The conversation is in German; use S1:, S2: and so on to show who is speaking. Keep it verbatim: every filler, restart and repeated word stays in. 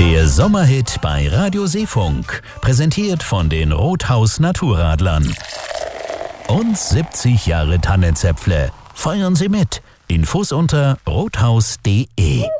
S1: Der Sommerhit bei Radio Seefunk, präsentiert von den Rothaus Naturradlern. Und siebzig Jahre Tannenzäpfle. Feiern Sie mit. Infos unter rothaus punkt de.